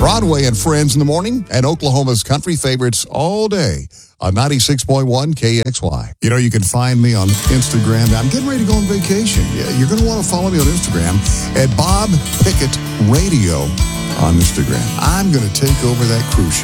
Broadway and Friends in the morning, and Oklahoma's country favorites all day on 96.1 KXY. You know, you can find me on Instagram. I'm getting ready to go on vacation. You're going to want to follow me on Instagram at Bob Pickett Radio on Instagram. I'm going to take over that cruise ship.